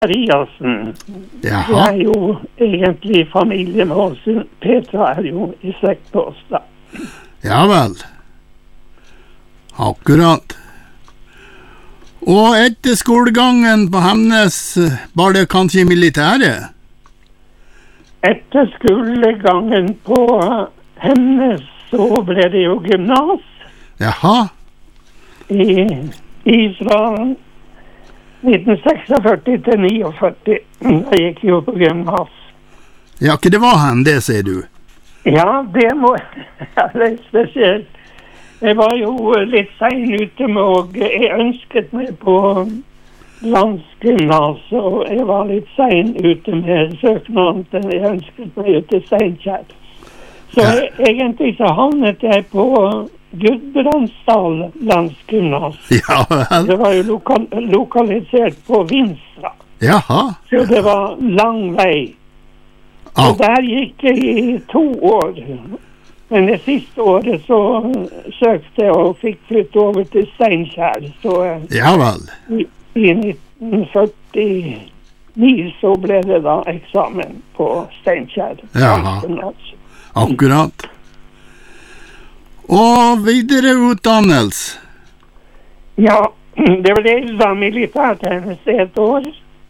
Mariasen. Jaha. Jeg jo egentlig familie med oss. Petra jo I slekt på oss da. Ja vel. Akkurat. Og etter skolegangen på Hemnes var det kanskje militæret? Etter skolegangen på Hemnes så ble det jo gymnas. Jaha. Fra 1946 til 49. Jeg gikk jo på gymnas. Ja, hva det var hen, det sier du? Ja, det må jeg spesielt. Jeg var jo litt sein ute med, og jeg ønsket meg på landsgymnas, og jeg var litt sein ute med søknaden, jeg ønsket meg ut til Steinkjer. Så egentlig så havnet jeg på Gudbrandsdal landsgymnas. Ja vel. Det var jo lokalisert på Vinstra. Jaha. Så det var lang vei. Og der gikk jeg I 2 år. Men det siste året så søkte jeg og fikk flytte over til Steinkjer. Så ja vel. I 1949 så ble det da eksamen på Steinkjer. Jaha. Akkurat. Og videre utdannelse? Ja, det ble da militærtjeneste 1 år.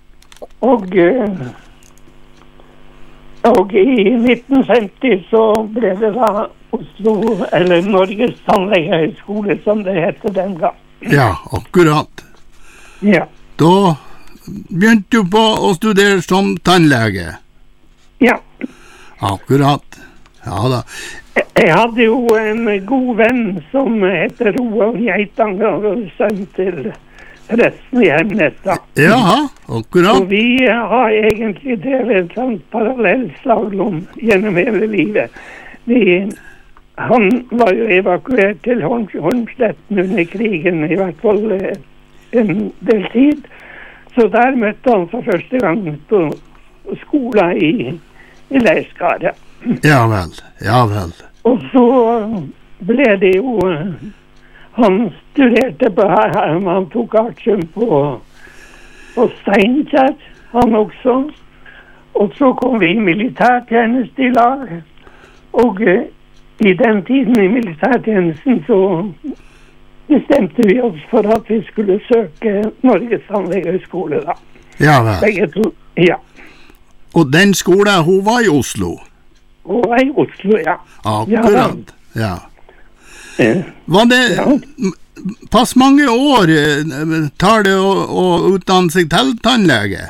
Og I 1950 så ble det da Oslo, eller Norges tannlegehøgskole, som det hette den gang. Ja, akkurat. Ja. Da begynte du på å studere som tannlege? Ja. Akkurat. Ja da. Jeg hadde jo en god venn som heter Roar Geitanger, og sønn til presten I Hemnes da. Jaha, akkurat. Og vi har egentlig drevet et sånt parallellslaglom gjennom hele livet. Han var jo evakuert til Holmsletten under krigen, I hvert fall en del tid. Så der møtte han for første gang på skolen I Leirskaret. Ja vel, ja vel. Og så ble det jo, han studerte på her, han tok artium på Steinkjer, han også. Og så kom vi I militærtjeneste I lag, og I den tiden I militærtjenesten så bestemte vi oss for at vi skulle søke Norges tannlegehøgskole da. Ja vel. Begge to, ja. Og den skolen, hun var I Oslo? Hun var I Oslo, ja. Akkurat, ja. Var det pass mange år tar det å utdanne seg til tannlege?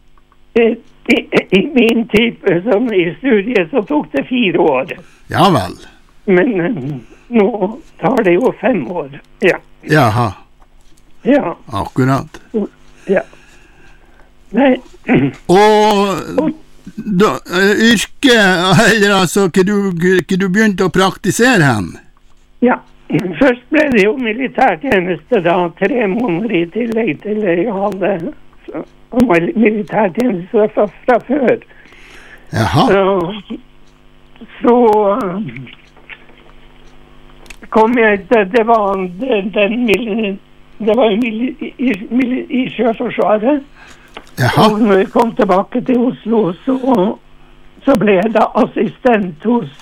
I min type som I studiet så tok det 4 år. Ja vel. Men nå tar det jo 5 år, ja. Jaha. Ja. Akkurat. Ja. Nei. Og yrke, eller altså, hva du begynte å praktisere hen? Ja, først ble det jo militærtjeneste da, 3 måneder I tillegg til jeg hadde militærtjeneste fra før. Jaha. Så kom jeg til, det var jo I Sjøforsvaret. Jaha. Og når jeg kom tilbake til Oslo, så ble jeg da assistent hos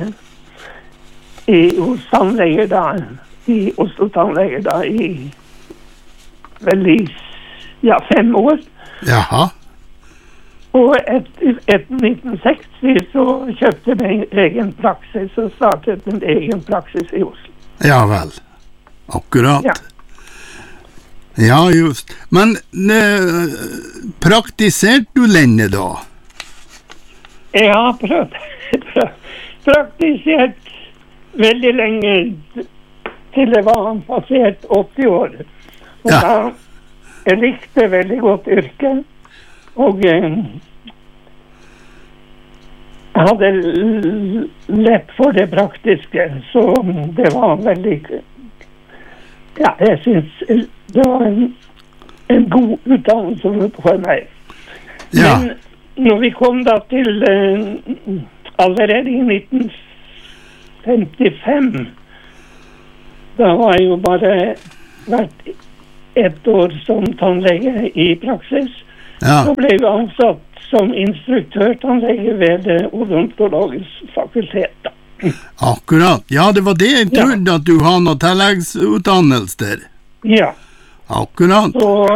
tannleger da, I Oslo tannleger da, vel I 5 år. Jaha. Og etter 1960 så kjøpte jeg min egen praksis og startet min egen praksis I Oslo. Ja vel. Akkurat. Ja. Ja, just. Men praktiserte du lenge da? Jeg har praktisert veldig lenge til jeg var passert 80 år. Og ja. Da jeg likte veldig godt yrke, og jeg hadde lett for det praktiske, så det var veldig... Ja, jeg synes det var en god utdannelse for meg. Ja. Men når vi kom da til allerede I 1955, da var jeg jo bare vært 1 år som tannlege I praksis, Så ble jeg ansatt som instruktørtannlege ved det odontologiske fakultetet. Akkurat. Ja, det var det jeg trodde at du har noe tilleggsutdannelse der. Ja. Akkurat. Så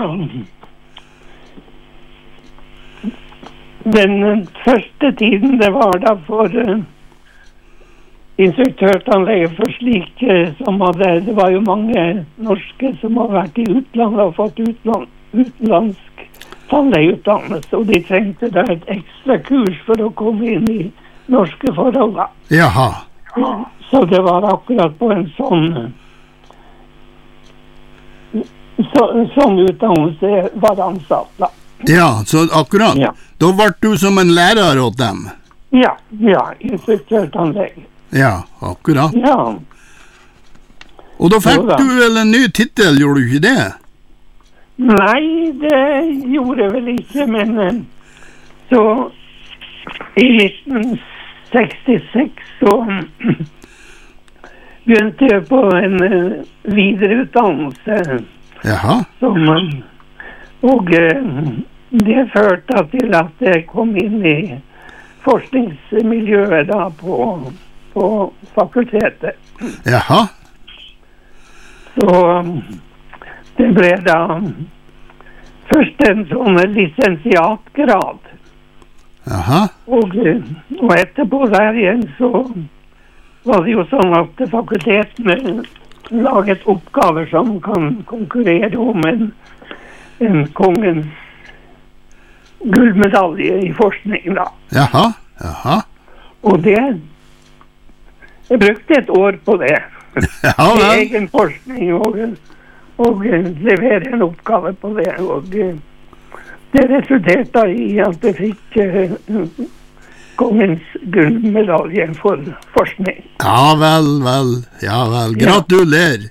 den første tiden det var da for instruktørtannlege for slike som hadde, det var jo mange norske som har vært i utlandet og fått utenlandsk tannlegeutdannelse, og de trengte da et ekstra kurs for å komme inn i norske forhold. Jaha. Så det var akkurat på en sånn utdannelse var ansatt da. Ja, så akkurat. Ja. Da ble du som en lærer åt dem? Ja, instruktørtannlege. Ja, akkurat. Ja. Og da fikk du vel en ny titel, gjorde du ikke det? Nei, det gjorde jeg vel ikke, men så i 1966 så begynte jeg på en videreutdannelse. Jaha. Og det førte til at jeg kom inn i forskningsmiljøet da på fakultetet. Jaha. Så det ble da først en sånn lisensiatgrad. Jaha. Og etterpå der igjen så var det jo sånn at fakultetene laget oppgaver som kan konkurrere om en kongens gullmedalje i forskning da. Jaha, jaha. Og jeg brukte et år på det. Ja, i egen forskning og levere en oppgave på det. Og det resulterte i at jeg fikk kongens gullmedalje for forskning. Ja vel. Gratulerer.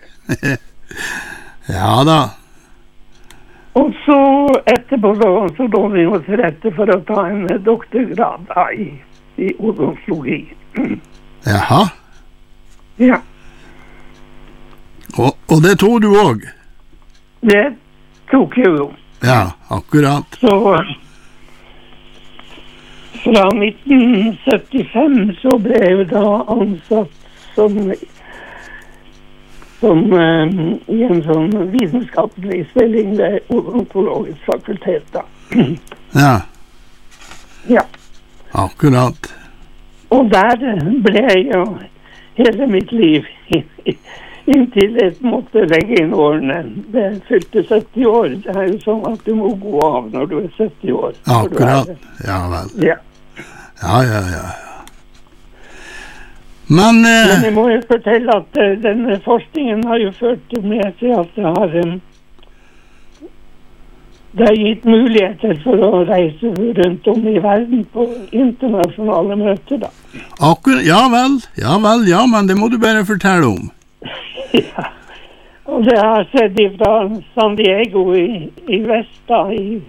Ja da. Og så etterpå så lå vi oss til rette for å ta en doktorgrad i odontologi. Jaha. Ja. Og det tog du også? Det tok jeg jo. Ja, akkurat. Så fra 1975 så ble jeg da ansatt som i en sånn vitenskapelig stilling ved odontologisk fakultet da. Ja. Ja. Akkurat. Og der ble jeg jo hele mitt liv inntil jeg måtte legge inn årene. Det fylte 70 år. Det er jo sånn at du må gå av når du er 70 år. Akkurat. Ja vel. Ja. Ja. Men jeg må jo fortelle at denne forskningen har jo ført med seg at det har gitt muligheter for å reise rundt om i verden på internasjonale møter da. Akkurat, ja vel, men det må du bare fortelle om. Ja, og det har skjedd fra San Diego i vest da, i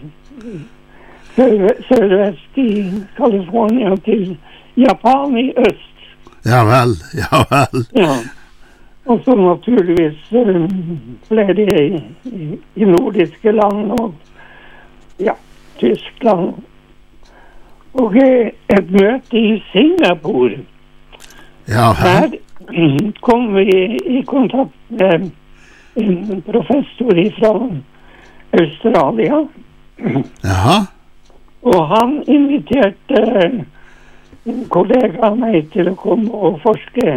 sørvest i California til Japan i øst. Ja vel. Ja, og så naturligvis flere i nordiske land og Tyskland. Og et møte i Singapore. Ja vel. Der kom vi i kontakt med en professor fra Australia. Jaha. Og han inviterte en kollega av meg til å komme og forske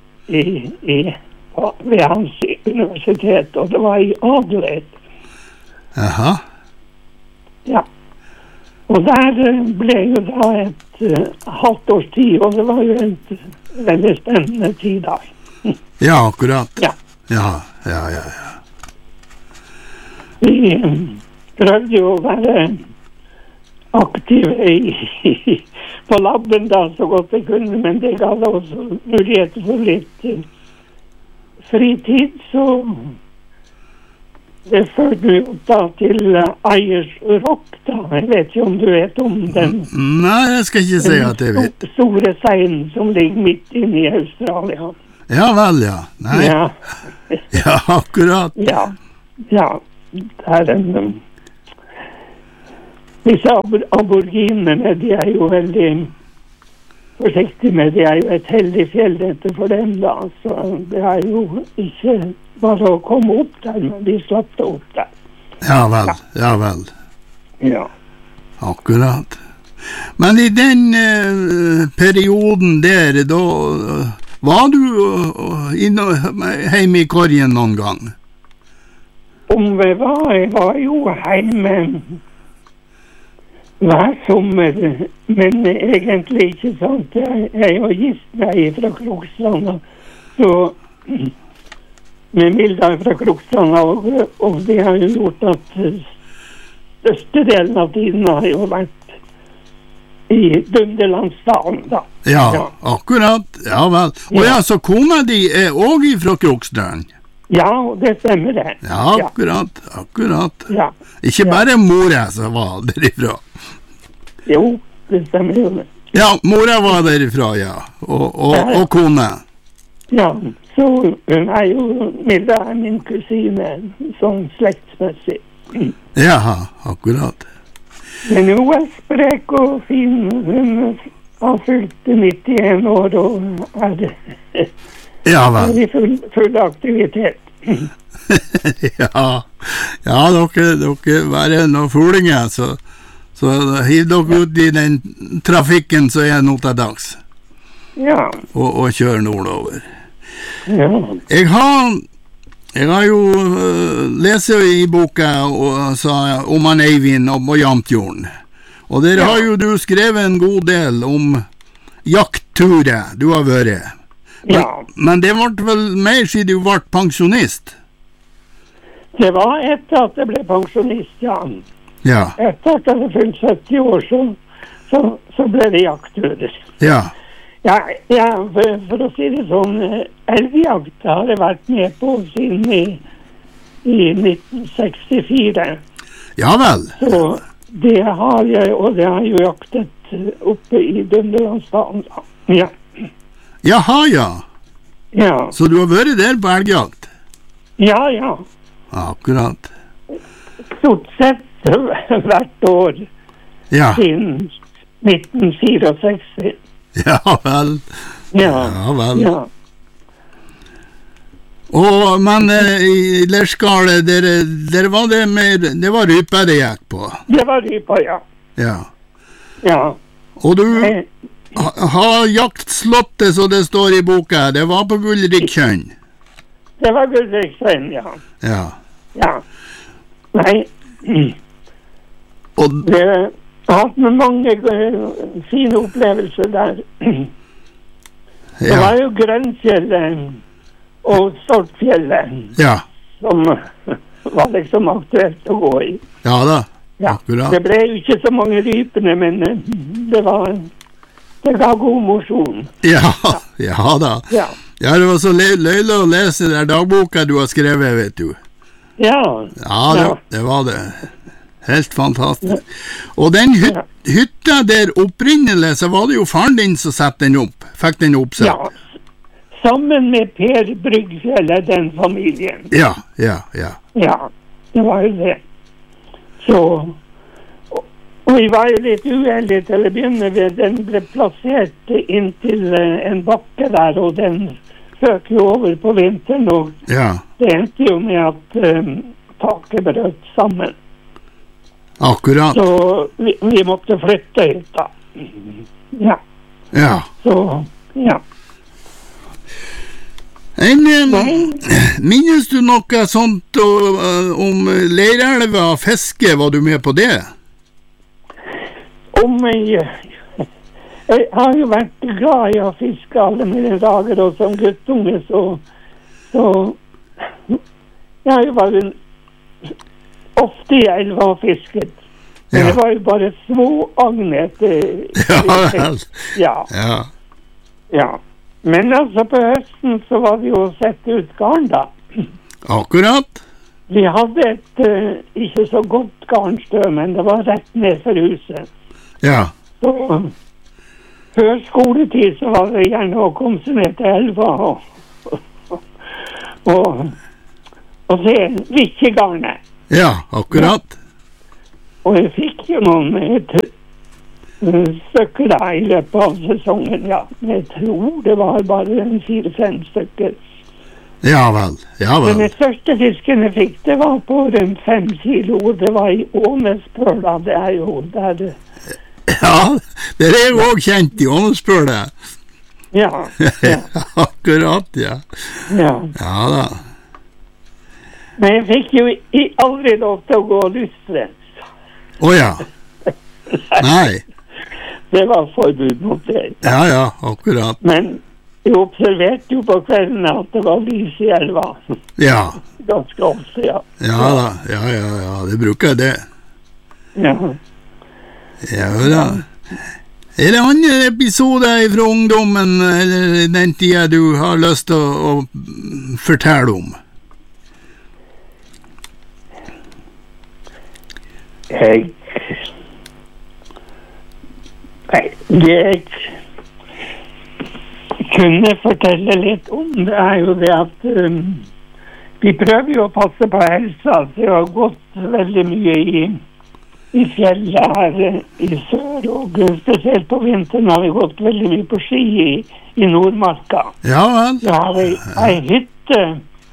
ved hans universitet, og det var i Adelaide. Jaha. Ja. Og der ble jo da et halvt års tid, og det var jo en veldig spennende tid da. Ja, akkurat. Ja. Ja. Vi prøvde jo å være aktive på labben da, så godt jeg kunne, men det ga da også mulighet for litt fritid, så det førte vi opp da til Ayers Rock da. Jeg vet ikke om du vet om den. Nei, jeg skal ikke si at jeg vet. Store steinen som ligger midt inne i Australia. Ja vel, ja. Nei. Ja. Ja, akkurat. Ja. Det er en Disse aborginene, de jo veldig forsiktige med. De jo et heldig fjellrette for dem da, så det jo ikke bare å komme opp der, men de slapp det opp der. Ja vel, ja vel. Ja. Akkurat. Men i den perioden der, da var du hjemme i Korgen noen gang? Om jeg var jo hjemme hver sommer, men egentlig ikke sant. Jeg har gift meg fra Krokstrand, så med Milda fra Krokstrand, og det har jo gjort at største delen av tiden har jo vært i Dunderlandsdalen da. Ja, akkurat. Ja vel. Og ja, så kona di også fra Krokstrand? Ja, det stemmer det. Ja, akkurat, akkurat. Ja. Ikke bare mora som var derifra. Jo, det stemmer jo det. Ja, mora var derifra, ja. Og kone. Ja, så hun jo, Milda min kusine, sånn slektsmessig. Ja, akkurat. Men hun sprek og fin. Hun har fylt 91 år og ja, vel. I full aktivitet. ja, dere være noen fulinger, så hiv dere ut i den trafikken som nå til dags. Ja. Og kjør nordover. Ja. Jeg har jo lest i boka om han Eivind og Jamtjorden. Og der har jo du skrevet en god del om jaktturer du har vært. Men det ble vel mer siden du ble pensjonist? Det var etter at jeg ble pensjonist, ja. Ja. Etter at jeg hadde fylt 70 år, så ble det jaktturer. Ja. Ja, for å si det sånn, elgjakt har jeg vært med på siden i 1964. Ja vel. Så det har jeg, og det har jo jaktet oppe i Dunderlandsdalen. Ja. Jaha, ja. Ja. Så du har vært der på elgjakt? Ja. Akkurat. Stort sett hvert år siden 1964. Ja vel. Ja vel. Ja. Men i Lerskale, der var det mer, det var rypa det gikk på? Det var rypa, ja. Ja. Og du har jaktslottet, så det står i boka, det var på Gullriksjøen? Det var Gullriksjøen, ja. Ja. Nei. Og det har hatt med mange fine opplevelser der. Det var jo Grønnfjellet og Stortfjellet som var liksom aktuelt å gå i. Ja da, akkurat. Det ble jo ikke så mange rypene, men det ga god mosjon. Ja da. Ja, det var så løylig å lese der dagboka du har skrevet, vet du. Ja, det var det. Helt fantastisk. Og den hytta der opprinnelig, så var det jo faren din som satte den opp. Fikk den oppsatt. Ja, sammen med Per Bryggfjellet, den familien. Ja. Ja, det var jo det. Så, og vi var jo litt uheldige til å begynne med. Den ble plassert inntil en bakke der, og den føk jo over på vinteren, og det endte jo med at taket brøt sammen. Akkurat. Så vi måtte flytte ut da. Ja. Så, ja. Minnes du noe sånt om Leirelva fiske? Var du med på det? Jeg har jo vært glad i å fiske alle mine dager, og som guttunge så jeg har jo vært ofte i elva og fisket. Men det var jo bare små agneter. Ja. Men altså på høsten så var det jo å sette ut garn da. Akkurat. Vi hadde et ikke så godt garnstø, men det var rett ned for huset. Ja. Så før skoletid så var det gjerne å komme seg ned til elva og se vikkegarnet. Ja, akkurat. Og jeg fikk jo noen stykker da I løpet av sesongen, ja. Men jeg tror det var bare 4-5 stykker. Ja vel, ja vel. Den største fisken jeg fikk, det var på rundt 5 kilo. Det var I Ånespøla, det jo der. Ja, det jo også kjent I Ånespøla. Ja, ja. Akkurat, ja. Ja. Ja da. Men jeg fikk jo aldri lov til å gå lystrengs. Ja. Nei. Det var forbud mot det. Ja, ja, akkurat. Men jeg observerte jo på kvelden at det var lys I elva. Ja. Ganske ofte, ja. Ja da, ja, det bruker det. Ja. Ja da. Det andre episoder fra ungdommen, eller den tiden du har lyst til å fortelle om? Jeg kunne fortelle litt om det jo det at vi prøver jo å passe på helsa, så jeg har gått veldig mye I fjellet her I sør, og spesielt på vinteren har vi gått veldig mye på ski I Nordmarka. Ja vel. Så har vi en hytte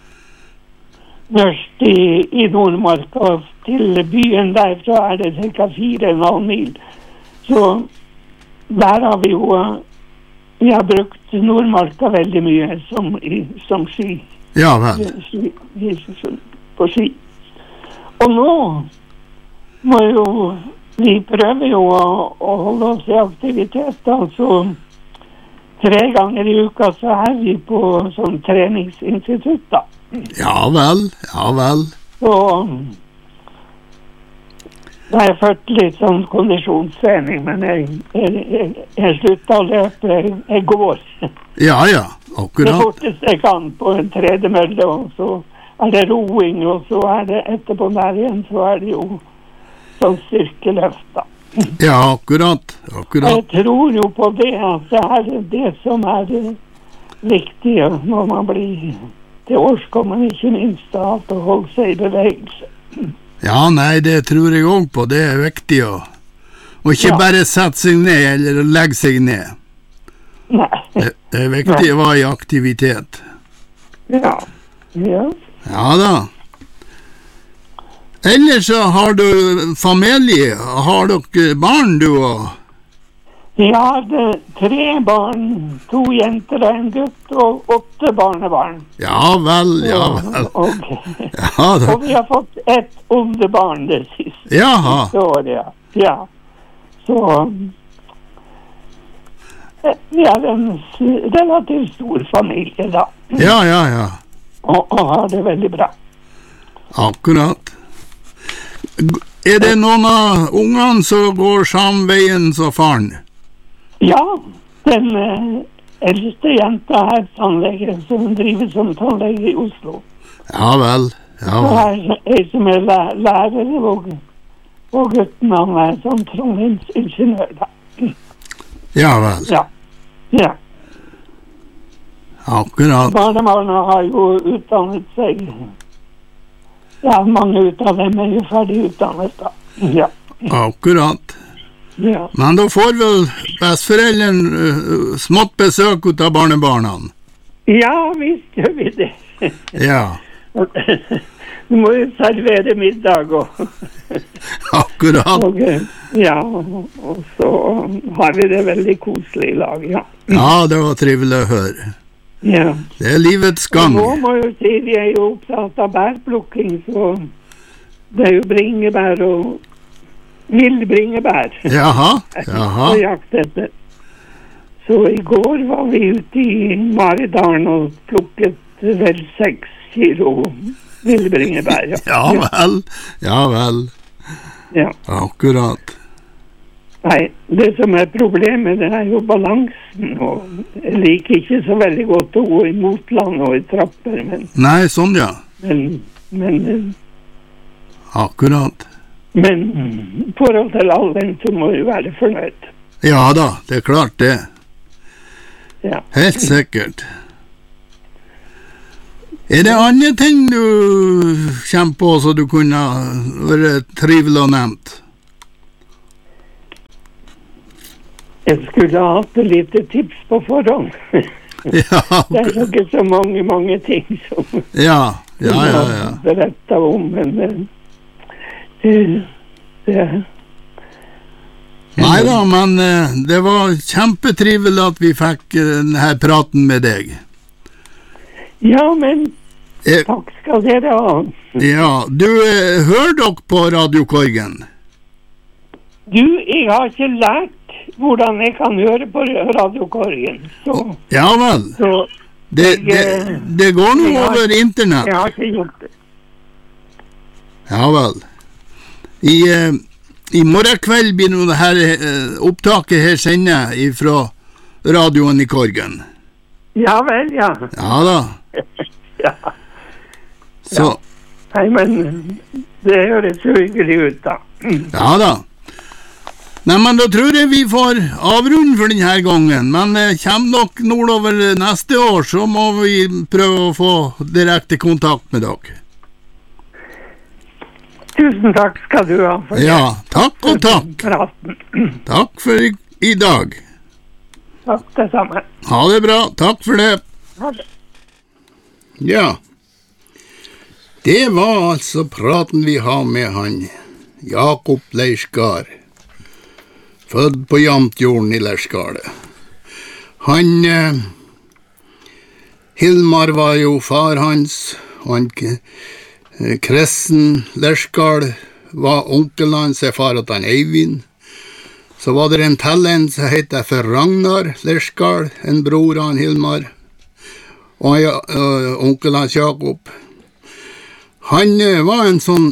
først I Nordmarka, til byen derfra det cirka 4,5 mil. Så der har vi jo vi har brukt Nordmarka veldig mye som ski. Ja vel. På ski. Og nå må jo vi prøve jo å holde oss I aktivitet, altså 3 ganger I uka så vi på sånn treningsinstitutt da. Ja vel, ja vel. Så da har jeg ført litt sånn kondisjonstrening, men jeg sluttet å løpe, jeg går. Ja, akkurat. Det forteste jeg kan på en tredemølle, og så det roing, og så det etterpå der igjen, så det jo sånn styrkeløft da. Ja, akkurat. Jeg tror jo på det, at det det som viktig når man blir til årskommen, ikke minst av å holde seg I bevegelse. Ja, nei, det tror jeg også på. Det viktig å ikke bare sette seg ned eller legge seg ned. Nei. Det viktig å være I aktivitet. Ja. Ja da. Ellers så har du familie. Har dere barn, du også? Vi hadde 3 barn, 2 jenter og en gutt, og 8 barnebarn. Ja vel. Og vi har fått et oldebarn det siste året. Ja. Så vi en relativt stor familie da. Ja. Og har det veldig bra. Akkurat. Det noen av ungene som går samme veien som faren? Ja, den eldste jenta tannlege, som driver som tannlege I Oslo. Ja vel. Så jeg som lærer, og gutten han som trondheimsingeniør da. Ja vel. Ja. Akkurat. Barnebarna har jo utdannet seg. Ja, mange ut av dem jo ferdig utdannet da. Ja. Akkurat. Ja. Men da får vel besteforeldren smått besøk ut av barnebarna? Ja, visst gjør vi det. Ja. Du må jo servere middag og Akkurat. Og så har vi det veldig koselig I lag, ja. Ja, det var trivelig å høre. Ja. Det livets gang. Nå må jo si vi jo opptatt av bærplukking, så det jo bringebær og villbringebær. Jaha. Og jakt etter. Så I går var vi ute I Maridalen og plukket vel 6 kilo villbringebær. Ja vel. Ja. Akkurat. Nei, det som problemet, det jo balansen, og jeg liker ikke så veldig godt å gå I motland og I trapper, men... Nei, sånn ja. Men akkurat. Men forhold til alderen så må du være fornøyd. Ja da, det klart det. Ja. Helt sikkert. Det andre ting du kommer på så du kunne være trivelig og nevnt? Jeg skulle ha hatt et lite tips på forhånd. Ja, Det er jo ikke så mange ting som ja. berettet om, men det Neida, men det var kjempetrivelig at vi fikk denne praten med deg. Ja, men takk skal dere ha. Ja, du, hører dere på Radio Korgen? Du, jeg har ikke lært hvordan jeg kan høre på Radio Korgen. Ja vel. Så det går nå over internett. Jeg har ikke gjort det. Ja vel. I morgen kveld blir nå det her opptaket her sendet fra radioen i Korgen. Ja vel, ja. Ja da. Ja. Så. Nei, men det høres så hyggelig ut da. Ja da. Nei, men da tror jeg vi får avrunde for denne gangen, men kommer dere nordover neste år, så må vi prøve å få direkte kontakt med dere. Tusen takk skal du ha. Ja, takk og takk. Takk for i dag. Takk det samme. Ha det bra, takk for det. Ha det. Ja, det var altså praten vi har med han, Jakob Leirskar. Født på Jamtjorden i Leirskalet. Han, Hilmar var jo far hans, og han, Kressen Leirskal var onkelen hans, far at han Eivind. Så var det en tellen som heter for Ragnar Leirskal, en bror av han Hilmar, og onkelen hans Jakob. Han var en sånn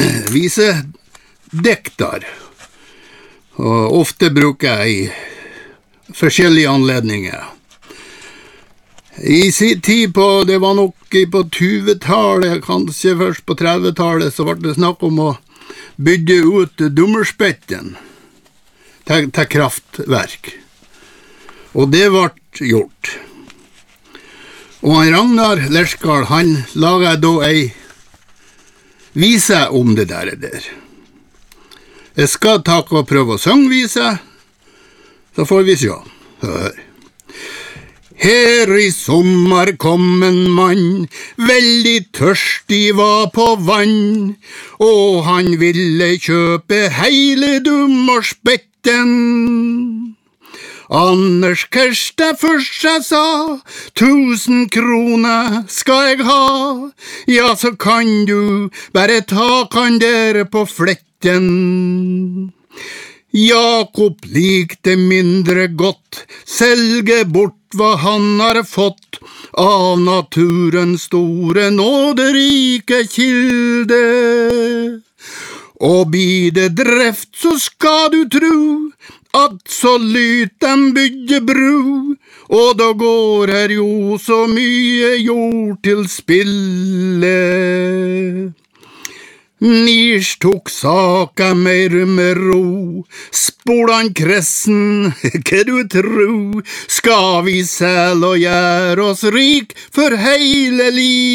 visedikter, og ofte bruker jeg i forskjellige anledninger. I sin tid det var nok på 20-tallet, kanskje først på 30-tallet, så ble det snakk om å bygge ut Dummersbetten til kraftverk. Og det ble gjort. Og han Ragnar Leirskal, han laget da ei vise om det der. Jeg skal takke og prøve å synge vise, så får vi se. Hør. Her i sommer kom en mann, veldig tørstig var på vann, og han ville kjøpe hele Dummersbetten. Anders Kerstad først jeg sa, 1000 kroner skal jeg ha, ja så kan du bare ta kan dere på fletten. Jakob likte mindre godt, selge bort hva han har fått av naturens store nåderike kilde. Og blir det dreft, så skal du tro at så lyt dem bygge bru, og da går her jo så mye jord til spille. Nirs tok saka mer med ro, spolan Kressen, hva du tro, skal vi selv og gjøre oss rik for hele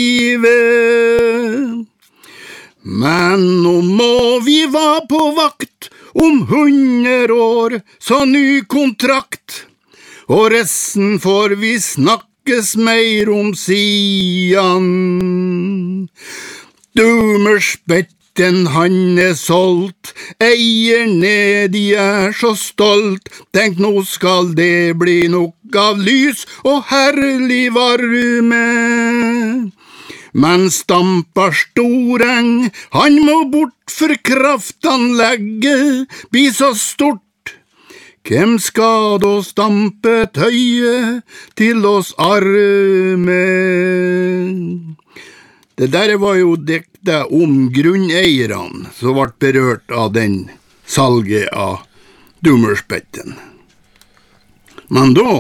livet. Men nå må vi være på vakt, om 100 år, så ny kontrakt, og resten får vi snakkes mer om sidan. Dummersbetten han solgt, eier ned, de så stolt, tenk nå skal det bli nok av lys og herlig varme. Men Stampar Storeng, han må bort for kraftanlegget blir så stort. Hvem skal da stampe tøyet til oss arme? Det der var jo dikta om grunneierne som ble berørt av den salget av Dummersbetten. Men da,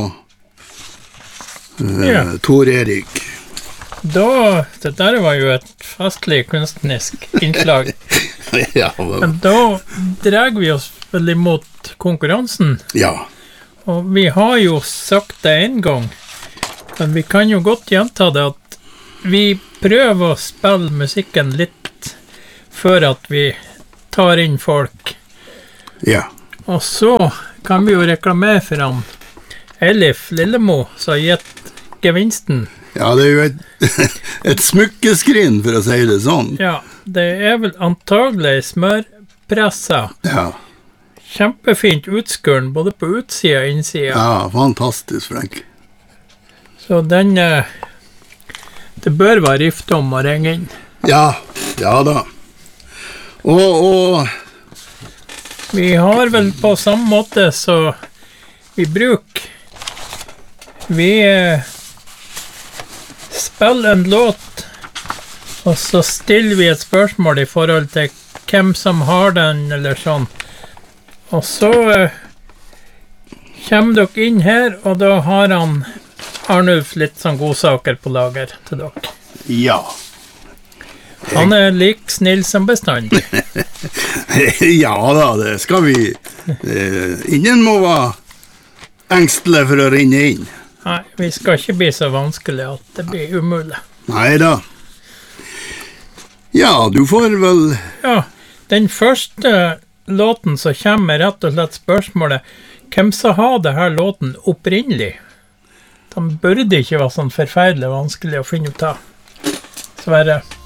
Tor Erik, det der var jo et festlig kunstnerisk innslag. ja, men da drar vi oss vel imot konkurransen. Ja. Og vi har jo sagt det en gang, men vi kan jo godt gjenta det at vi prøver å spille musikken litt før at vi tar inn folk. Ja. Og så kan vi jo reklamere for han Eilif Lillemo, som har gitt gevinsten. Ja, det er jo et smykkeskrin, for å si det sånn. Ja, det er vel antagelig smørpressa. Ja. Kjempefint utskuren, både på utsida og innsida. Ja, fantastisk, Frank. Så den, det bør være rift om å ringe inn. Ja da. Og vi har vel på samme måte så vi bruker. Vi spiller en låt, og så stiller vi et spørsmål i forhold til hvem som har den, eller sånn. Og så kommer dere inn her, og da har han Arnulf litt sånn godsaker på lager til dere. ja. Han er like snill som bestandig. Ja da, det skal vi. Ingen må være engstelig for å rinne inn. Nei, vi skal ikke bli så vanskelig at det blir umulig. Neida. Ja, du får vel... Ja, den første låten så kommer rett og slett spørsmålet, hvem som har det her låten opprinnelig? Den burde ikke være sånn forferdelig vanskelig å finne ut av. Sverre.